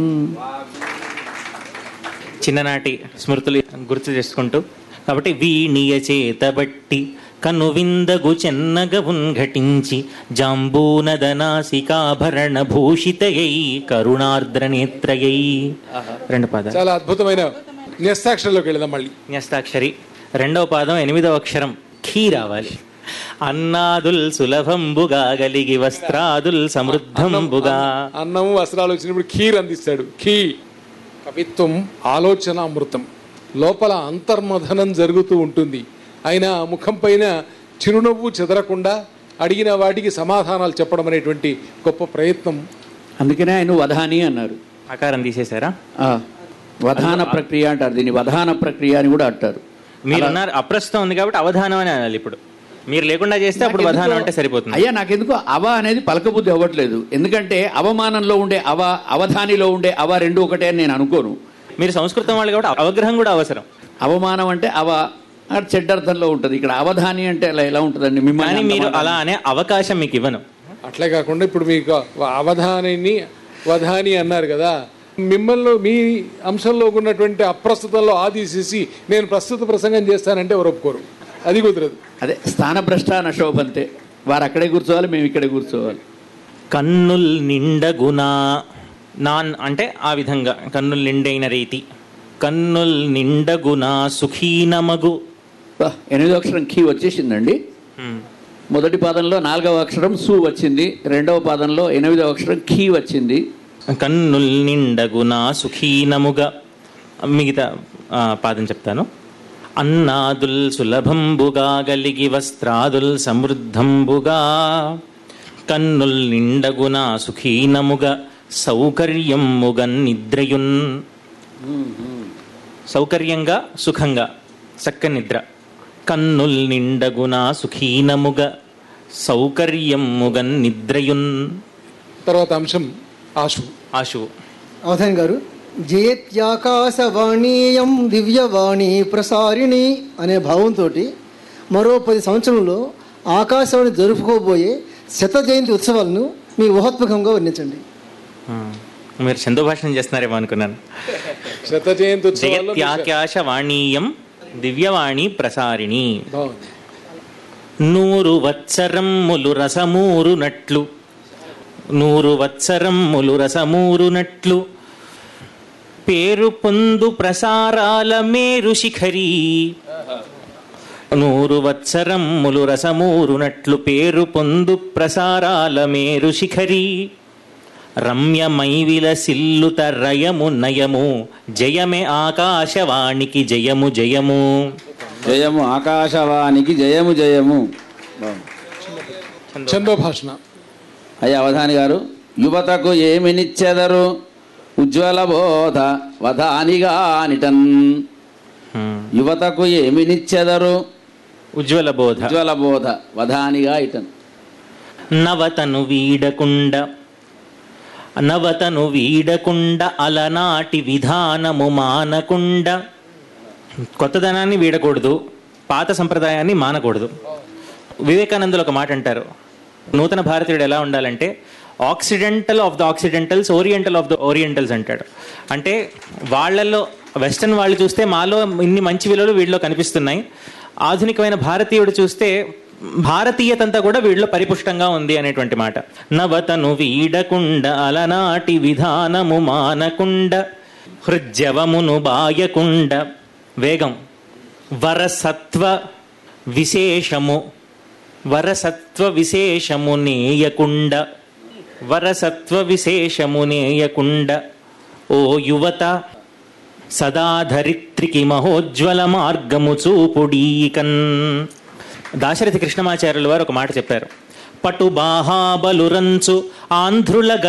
చిన్ననాటి స్మృతులు గుర్తు చేసుకుంటూ, కాబట్టి వీణియ చేతబట్టి కను విందగు చెన్నగ ఉన్ఘటించి జాంబూనదనాసికాభరణ భూషితయై కరుణార్ద్ర నేత్రయై. రెండు పాదాలు చాలా అద్భుతమైన న్యస్తాక్షరంలోకి వెళదాం. మళ్ళీ న్యస్తాక్షరి. రెండవ పాదం 8వ అక్షరం ఖీ రావాలి. అన్నాదుల్ సులభంబుగా గలిగి వస్త్రాదుల్ సమృద్ధంబుగా. అన్నము వస్త్రాలు వచ్చినప్పుడు ఖీర్ అందిస్తాడు. ఖీ కవిత్వం ఆలోచన అమృతం. లోపల అంతర్మథనం జరుగుతూ ఉంటుంది. ఆయన ముఖం పైన చిరునవ్వు చెదరకుండా అడిగిన వాటికి సమాధానాలు చెప్పడం అనేటువంటి గొప్ప ప్రయత్నం. అందుకనే ఆయన వధాని అన్నారు. ఆకారం తీసేశారా? వధాన ప్రక్రియ అంటారు దీన్ని. వధాన ప్రక్రియ అని కూడా అంటారు. మీరు అన్నారు అప్రస్తుతం ఉంది కాబట్టి అవధానం అని అనాలి. ఇప్పుడు మీరు లేకుండా చేస్తే అప్పుడు వధానం అంటే సరిపోతుంది. అయ్యా నాకెందుకు అవ అనేది పలకబుద్ధి అవ్వట్లేదు. ఎందుకంటే అవమానంలో ఉండే అవధానిలో ఉండే అవ రెండు ఒకటే అని నేను అనుకోను. మీరు సంస్కృతం వాళ్ళు కాబట్టి అవగ్రహం కూడా అవసరం. అవమానం అంటే చెడ్డర్థంలో ఉంటుంది. ఇక్కడ అవధాని అంటే అలా ఎలా ఉంటుందండి? మిమ్మల్ని మీరు అలా అనే అవకాశం మీకు ఇవ్వను. అట్లే కాకుండా ఇప్పుడు మీకు అవధానిని వధాని అన్నారు కదా, మిమ్మల్ని మీ అంశంలో ఉన్నటువంటి అప్రస్తుతంలో ఆదేశిసి నేను ప్రస్తుత ప్రసంగం చేస్తానంటే ఎవరు ఒప్పుకోరు. అది కుదరదు. అదే స్థానభ్రష్ట నశోభంతే. వారు అక్కడే కూర్చోవాలి, మేము ఇక్కడే కూర్చోవాలి. కన్నుల్ నిండగునా నాన్ అంటే ఆ విధంగా కన్నుల్ నిండైన రీతి. కన్నుల్ నిండగునా సుఖీనమగు. 8వ అక్షరం ఖీ వచ్చేసిందండి. మొదటి పాదంలో 4వ అక్షరం సు వచ్చింది. 2వ పాదంలో 8వ అక్షరం ఖీ వచ్చింది. కన్నుల్ నిండగునా సుఖీనముగా. మిగతా పాదం చెప్తాను. అన్నాదుల్ సులభంబుగా గలిగి వస్త్రాదుల్ సమృద్ధంబుగా. కన్నుల్ నిండగునా సుఖీనముగా సౌకర్యముగన్ నిద్రయున్. సౌకర్యంగా సుఖంగా చక్కని నిద్ర. కన్నుల్ నిండగునా సుఖీనముగా సౌకర్యముగన్ నిద్రయున్. తర్వాత అంశం ఆశు. ఆశువు. అవధాని గారు, జయత్యాకాశవాణీయం దివ్యవాణి ప్రసారిణి అనే భావంతో మరో 10 సంవత్సరంలో ఆకాశవాణి జరుపుకోబోయే 100వ జయంతి ఉత్సవాలను మీ ఊహాత్మకంగా వర్ణించండి. మీరు చందో భాషణం చేస్తున్నారేమో అనుకున్నాను. 100వ జయంతి ఉత్సవాల్లో జయత్యాకాశవాణీయం దివ్యవాణి ప్రసారిణి. 100 వత్సరమ్ములు రసమూరునట్లు. 100 వత్సరమ్ములు రసమూరునట్లు పేరు పొందు ప్రసారాల మేరు శిఖరి. 100 వత్సరమ్ములు రసమూరునట్లు పేరు పొందు ప్రసారాల మేరు శిఖరి. రమ్యమై విలసిల్లుత రయము నయము జయమే ఆకాశవాణికి జయము జయము. జయము ఆకాశవాణికి జయము జయము. చందో భాషణ. అయ్యా అవధాని గారు, యువతకు ఏమినిచ్చెదరు ఉజ్వల బోధ వధానిగా నిటన్. యువతకు ఏమినిచ్చెదరు ఉజ్వల బోధ వధానిగా ఇటన్. నవతను వీడకుండ అలనాటి విధానము మానకుండ. కొత్తదనాన్ని వీడకూడదు, పాత సంప్రదాయాన్ని మానకూడదు. వివేకానందులు ఒక మాట అంటారు, నూతన భారతీయుడు ఎలా ఉండాలంటే accidental of the occidentals, oriental of the orientals అంటాడు. అంటే వాళ్ళల్లో వెస్టర్న్ వాళ్ళు చూస్తే మాలో ఇన్ని మంచి విలువలు వీళ్ళలో కనిపిస్తున్నాయి, ఆధునికమైన భారతీయుడు చూస్తే భారతీయతంతా కూడా వీళ్ళలో పరిపుష్టంగా ఉంది అనేటువంటి మాట. నవతను వీడకుండ అలనాటి విధానము మానకుండ హృజ్జవమును బాయకుండ. వేగం. వరసత్వ విశేషము నేయకుండ. వరసత్వ విశేషము నేయకుండ. ఓ యువత సదాధరిత్రికి మహోజ్వల మార్గము చూపుడీకన్. దాశరథి కృష్ణమాచార్యుల వారు ఒక మాట చెప్పారు. పటు బాహాబలురంచు ఆంధ్రుల